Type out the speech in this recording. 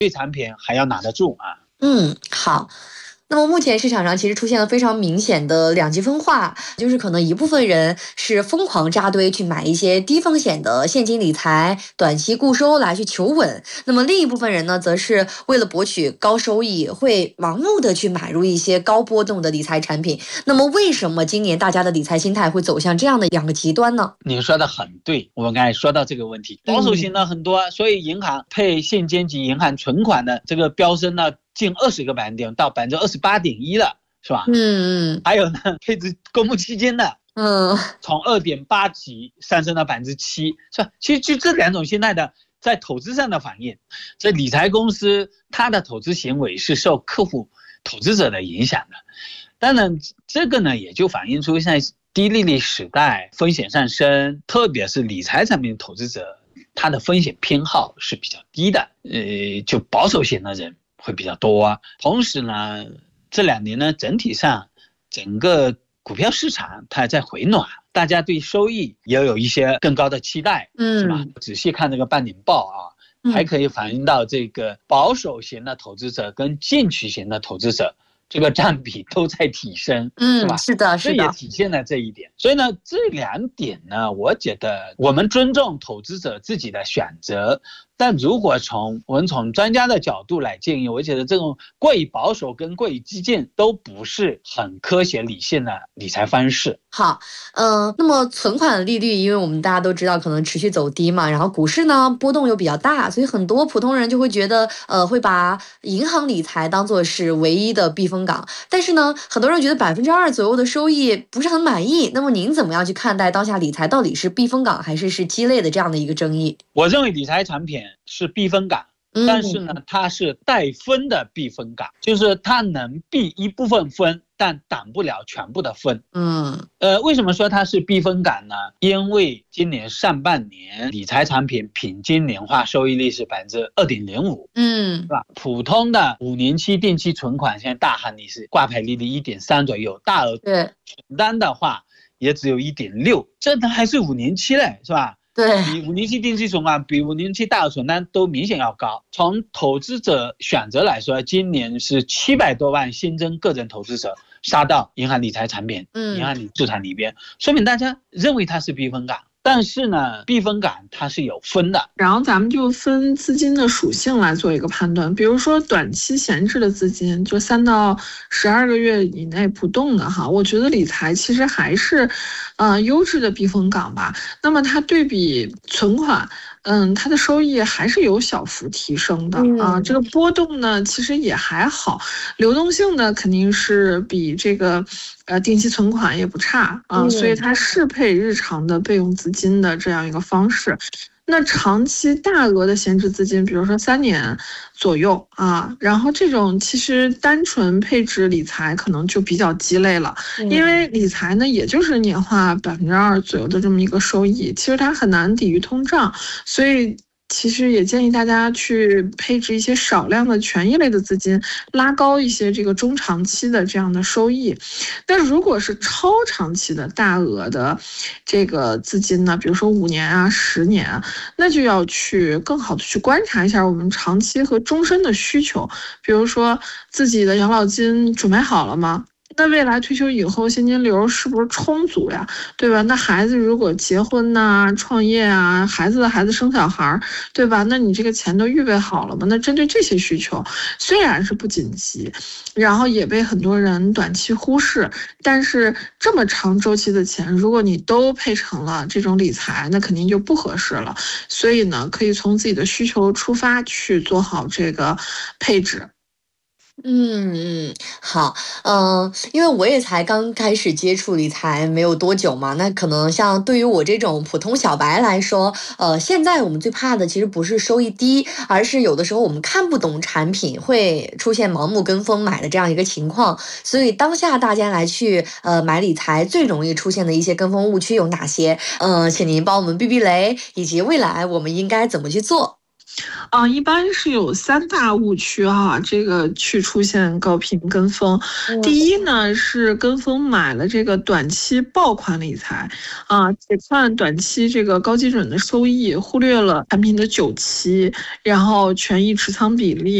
对产品还要拿得住啊。 好。那么目前市场上其实出现了非常明显的两极分化，就是可能一部分人是疯狂扎堆去买一些低风险的现金理财、短期固收来去求稳，那么另一部分人呢，则是为了博取高收益，会盲目的去买入一些高波动的理财产品。那么为什么今年大家的理财心态会走向这样的两个极端呢？ 你说的很对，我们刚才说到这个问题，保守型的很多，所以银行配现金及银行存款的这个飙升呢，近20个百分点到28.1%了，是吧？还有呢，配置公募基金的，从2.8几上升到7%，是吧？其实就这两种心态的在投资上的反应，这理财公司它的投资行为是受客户投资者的影响的。当然，这个呢也就反映出现在低利率时代风险上升，特别是理财产品投资者，他的风险偏好是比较低的，就保守型的人会比较多。同时呢，这2年呢，整体上整个股票市场它在回暖，大家对收益也有一些更高的期待，是吧？仔细看这个半年报啊，还可以反映到这个保守型的投资者跟进取型的投资者这个占比都在提升，是吧？ 是的， 这也体现了这一点。所以呢，这2点呢，我觉得我们尊重投资者自己的选择，但如果我们从专家的角度来建议，我觉得这种过于保守跟过于激进都不是很科学理性的理财方式。 好，那么存款利率，因为我们大家都知道可能持续走低嘛，然后股市呢波动又比较大，所以很多普通人就会觉得，会把银行理财当作是唯一的避风港。但是呢，很多人觉得2%左右的收益不是很满意。那么您怎么样去看待当下理财到底是避风港还是鸡肋的这样的一个争议？ 我认为理财产品是避风港。但是呢，它是带分的避风港，就是它能避一部分分，但挡不了全部的分。为什么说它是避风港呢？因为今年上半年理财产品平均年化收益率是2.05%，是吧？普通的5年期定期存款，现在大行里是挂牌利率1.3左右，大额存单的话也只有1.6，这它还是5年期嘞，是吧？ 对， 比5年期定期存款比5年期大额存单都明显要高。从投资者选择来说，今年是700多万新增个人投资者杀到银行理财产品、银行理市场里边，说明大家认为它是避风港。但是呢，避风港它是有分的， 然后咱们就分资金的属性来做一个判断。比如说短期闲置的资金，就3到12个月以内不动的哈，我觉得理财其实还是，优质的避风港吧。那么它对比存款，它的收益还是有小幅提升的啊。这个波动呢，其实也还好，流动性呢肯定是比这个定期存款也不差啊，所以它适配日常的备用资金的这样一个方式。那长期大额的闲置资金，比如说3年左右啊，然后这种其实单纯配置理财可能就比较鸡肋了，因为理财呢也就是年化2%左右的这么一个收益，其实它很难抵御通胀，所以其实也建议大家去配置一些少量的权益类的资金，拉高一些这个中长期的这样的收益。但如果是超长期的大额的这个资金呢，比如说5年啊、10年啊，那就要去更好的去观察一下我们长期和终身的需求，比如说自己的养老金准备好了吗？那未来退休以后现金流是不是充足呀？对吧？那孩子如果结婚呐、创业啊，孩子的孩子生小孩，对吧？那你这个钱都预备好了吗？那针对这些需求，虽然是不紧急，然后也被很多人短期忽视，但是这么长周期的钱，如果你都配成了这种理财，那肯定就不合适了。所以呢，可以从自己的需求出发去做好这个配置。 好，因为我也才刚开始接触理财没有多久嘛，那可能像对于我这种普通小白来说，现在我们最怕的其实不是收益低，而是有的时候我们看不懂产品，会出现盲目跟风买的这样一个情况。所以当下大家来去买理财最容易出现的一些跟风误区有哪些？请您帮我们避避雷，以及未来我们应该怎么去做？ 一般是有3大误区哈，这个去出现高频跟风。第一呢是跟风买了这个短期爆款理财只看短期这个高基准的收益，忽略了产品的久期，然后权益持仓比例。